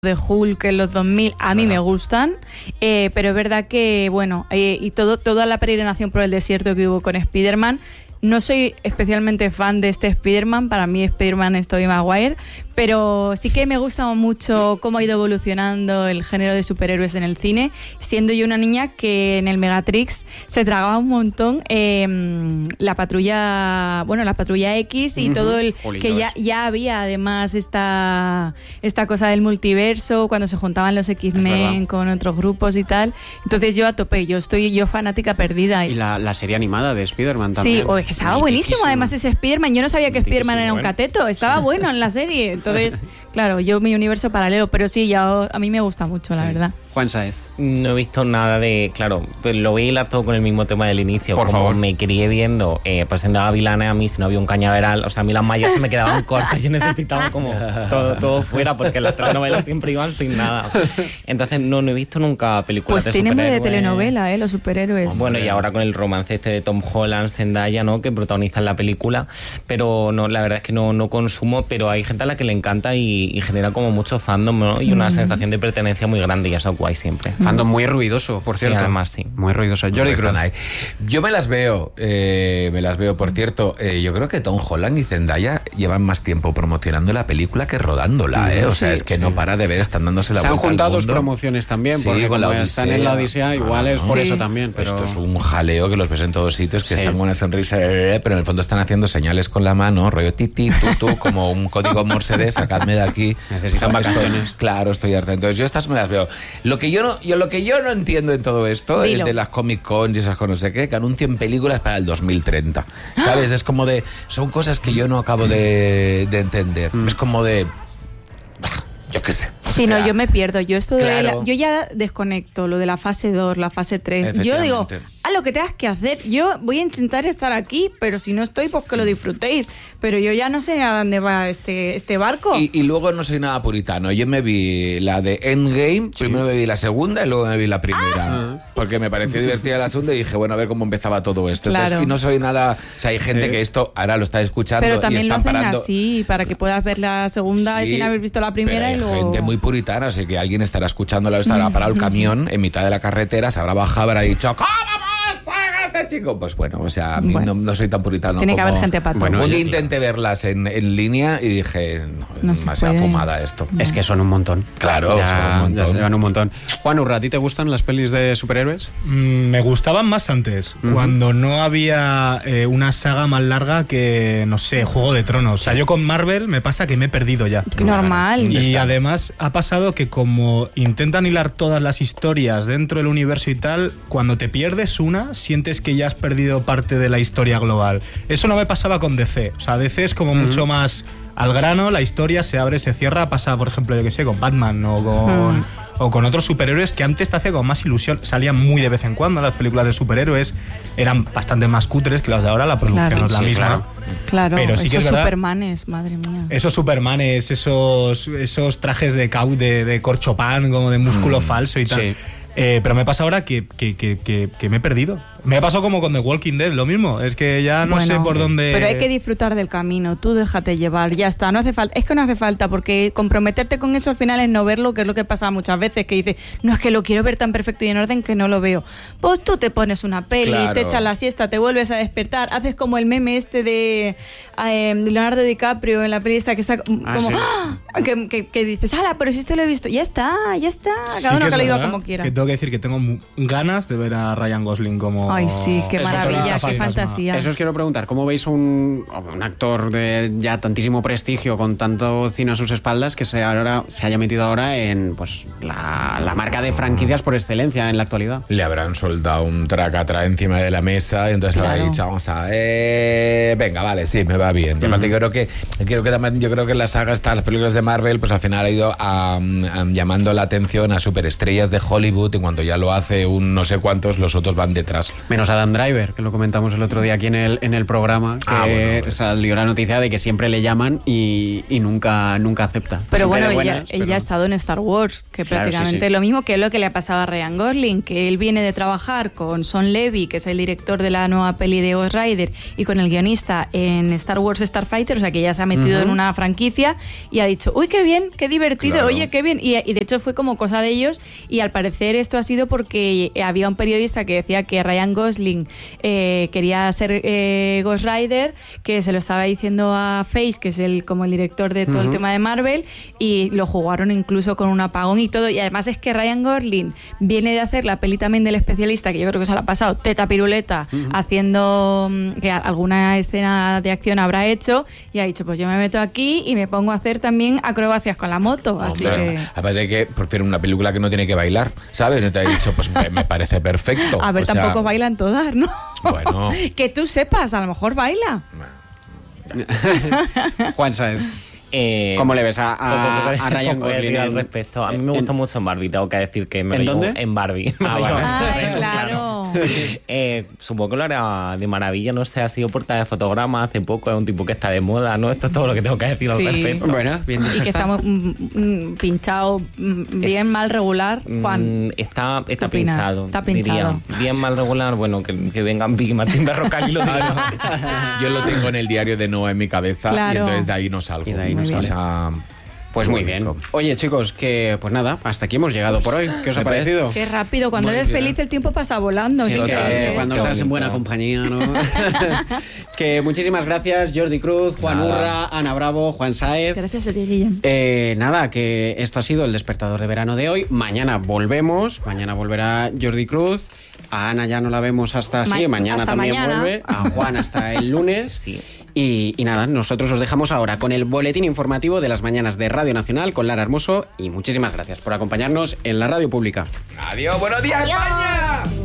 de Hulk en los 2000 a mí me gustan, pero es verdad que, bueno, y toda la peregrinación por el desierto que hubo con Spider-Man, no soy especialmente fan de este Spider-Man, para mí Spider-Man es Tobey Maguire, pero sí que me gusta mucho cómo ha ido evolucionando el género de superhéroes en el cine, siendo yo una niña que en el Megatrix se tragaba un montón la patrulla X y todo el que ya había además esta cosa del multiverso cuando se juntaban los X-Men con otros grupos y tal. Entonces yo a tope, yo fanática perdida. Y la serie animada de Spider-Man también. Sí, que estaba buenísimo además ese Spider-Man. Yo no sabía que Spider-Man era un cateto, estaba bueno en la serie. Entonces, claro, yo mi universo paralelo, pero sí, a mí me gusta mucho, la verdad. Juan Sáez. No he visto nada de... Claro, pues lo voy a hilar todo con el mismo tema del inicio. Por favor. Me crié viendo, pues en Gavilanes a mí, si no había un cañaveral, o sea, a mí las mallas se me quedaban cortas, yo necesitaba como todo fuera, porque las telenovelas siempre iban sin nada. Entonces no he visto nunca películas de superhéroes. Pues tiene muy de telenovela, los superhéroes. Bueno, y ahora con el romance este de Tom Holland, Zendaya, ¿no?, que protagonizan la película, pero no, la verdad es que no consumo, pero hay gente a la que le encanta y genera como mucho fandom, ¿no? Y una sensación de pertenencia muy grande, y eso es guay siempre. Fandom muy ruidoso, por cierto. Sí, además, sí. Muy ruidoso. Jordi Cruz. Yo me las veo, por cierto. Yo creo que Tom Holland y Zendaya llevan más tiempo promocionando la película que rodándola, O sea, es que no para de ver, están dándose la vuelta. Se han juntado al dos mundo. Promociones también, Sí, porque con como la están en la Odisea, igual es por eso también. Pero... Esto es un jaleo que los ves en todos sitios, que están con una sonrisa, pero en el fondo están haciendo señales con la mano, rollo titi, tutu, como un código morse de sacadme de aquí. Necesitan vacaciones. Claro, estoy harta. Entonces yo estas me las veo. Lo que yo no entiendo en todo esto, de las Comic Con y esas cosas, no sé qué, que anuncien películas para el 2030. ¿Sabes? Es como de... Son cosas que yo no acabo de entender. Es como de... Yo qué sé. Sí, no, yo me pierdo. Yo yo ya desconecto lo de la fase 2, la fase 3. Yo digo, a lo que tengas que hacer. Yo voy a intentar estar aquí, pero si no estoy, pues que lo disfrutéis. Pero yo ya no sé a dónde va este barco. Y luego no soy nada puritano. Yo me vi la de Endgame, primero me vi la segunda y luego me vi la primera. Porque me pareció divertida la segunda y dije, bueno, a ver cómo empezaba todo esto. Claro. Entonces, y no soy nada... O sea, hay gente que esto ahora lo está escuchando pero también y están lo hacen parando... así, para que puedas ver la segunda sin haber visto la primera. Pero hay y luego... gente muy puritana, así que alguien estará escuchándolo, estará parado el camión en mitad de la carretera, se habrá bajado, habrá dicho ¿cómo vas a este chico? Pues bueno, o sea, a mí no soy tan puritano. Tiene que haber gente para todo. Bueno, un día intenté verlas en línea y dije, no es demasiado fumada esto. Es que son un montón. Claro, son un montón. Ya se llevan un montón. Juan Urra, ¿a ti te gustan las pelis de superhéroes? Me gustaban más antes, cuando no había una saga más larga que, no sé, Juego de Tronos. O sea, yo con Marvel me pasa que me he perdido ya. Normal. Y además ha pasado que como intentan hilar todas las historias dentro del universo y tal, cuando te pierdes una, sientes que ya has perdido parte de la historia global. Eso no me pasaba con DC. O sea, DC es como mucho más al grano, la historia se abre, se cierra, pasa, por ejemplo, yo que sé, con Batman o con otros superhéroes que antes te hacía con más ilusión. Salían muy de vez en cuando las películas de superhéroes, eran bastante más cutres que las de ahora, la producción no es la misma. Claro, pero sí esos que es verdad, Supermanes, madre mía. Esos Supermanes, esos trajes de corchopán, como de músculo falso y tal. Sí. Pero me pasa ahora que me he perdido. Me ha pasado como con The Walking Dead, lo mismo. Es que ya no sé por dónde... Pero hay que disfrutar del camino, tú déjate llevar, ya está. No hace falta, es que no hace falta, porque comprometerte con eso al final es no verlo, que es lo que pasa muchas veces, que dices, no, es que lo quiero ver tan perfecto y en orden que no lo veo. Pues tú te pones una peli, te echas la siesta, te vuelves a despertar, haces como el meme este de Leonardo DiCaprio en la peli esta que está como... Que dices, ¡hala! Pero si te lo he visto. Ya está. Cada uno que lo diga como quiera. Que tengo que decir que tengo ganas de ver a Ryan Gosling como... Ay, sí, qué maravilla, qué fantasía. Eso os quiero preguntar, ¿cómo veis un actor de ya tantísimo prestigio, con tanto cine a sus espaldas, que se haya metido ahora en pues la marca de franquicias por excelencia en la actualidad? Le habrán soltado un tracatra encima de la mesa y entonces habrá dicho, vamos a venga, vale, sí, me va bien. Y aparte yo creo que la saga está, las películas de Marvel, pues al final ha ido llamando la atención a superestrellas de Hollywood, y cuando ya lo hace un no sé cuántos, los otros van detrás. Menos Adam Driver, que lo comentamos el otro día aquí en el programa, que salió la noticia de que siempre le llaman y nunca acepta. Pero Siempre bueno, buenas, ella ha estado en Star Wars, que claro, prácticamente sí. lo mismo, que es lo que le ha pasado a Ryan Gosling, que él viene de trabajar con Sean Levy, que es el director de la nueva peli de Ghost Rider, y con el guionista en Star Wars Starfighter, o sea que ya se ha metido en una franquicia y ha dicho, uy, qué bien, qué divertido, Claro. oye, qué bien. Y de hecho fue como cosa de ellos, y al parecer esto ha sido porque había un periodista que decía que Ryan Gosling quería ser Ghost Rider, que se lo estaba diciendo a Feige, que es como el director de todo el tema de Marvel, y lo jugaron incluso con un apagón y todo. Y además es que Ryan Gosling viene de hacer la peli también del especialista, que yo creo que se la ha pasado teta piruleta, haciendo que alguna escena de acción habrá hecho, y ha dicho, pues yo me meto aquí y me pongo a hacer también acrobacias con la moto. Así Hombre, que... aparte de que prefiero una película que no tiene que bailar, ¿sabes? No te ha dicho, pues me parece perfecto. A ver, O sea, tampoco bailan todas, ¿no? Bueno. Que tú sepas, a lo mejor baila. Juan Saez, ¿cómo le ves a Ryan Poco voy a decir Gosling al respecto. A mí me gusta mucho en Barbie, tengo que decir que me ¿En reí dónde? en Barbie. Ah, vale. Ay, claro. Supongo que lo hará de maravilla, no sé, ha sido portada de fotograma hace poco, es un tipo que está de moda, ¿no? Esto es todo lo que tengo que decir Sí. al respecto. Bueno, bien dicho Y que está. estamos pinchado, bien, mal, regular. Juan, Está ¿qué opinas? pinchado, Está pinchado. diría. Bien, mal, regular, bueno, que vengan Vicky Martín Berrocal y lo digan. Yo lo tengo en el diario de Noah en mi cabeza Claro. y entonces de ahí no salgo. Y de ahí no O sale. sea, Pues muy bien. Oye, chicos, que pues nada, hasta aquí hemos llegado por hoy. ¿Qué os ha Me parece- parecido? qué rápido. Cuando Muy eres bien. feliz el tiempo pasa volando. Sí, es es que increíble cuando esto. estás en buena compañía, ¿no? Que muchísimas gracias, Jordi Cruz, Juan Nada. Urra, Ana Bravo, Juan Saez. Gracias a ti, Guillem. Nada, que esto ha sido el despertador de verano de hoy. Mañana volvemos, mañana volverá Jordi Cruz. A Ana ya no la vemos hasta así, mañana hasta también mañana. vuelve. A Juan hasta el lunes. Sí. Y nada, nosotros os dejamos ahora con el boletín informativo de las mañanas de Radio Nacional con Lara Hermoso. Y muchísimas gracias por acompañarnos en la radio pública. adiós, buenos días, España.